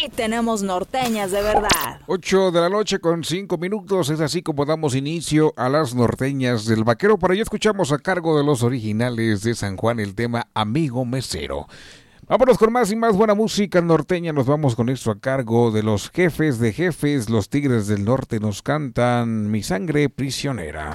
sí tenemos norteñas de verdad. 8 de la noche con 5 minutos, es así como damos inicio a las norteñas del Vaquero. Por ello escuchamos a cargo de los originales de San Juan el tema Amigo Mesero. Vámonos con más y más buena música norteña. Nos vamos con esto a cargo de los Jefes de Jefes. Los Tigres del Norte nos cantan Mi Sangre Prisionera.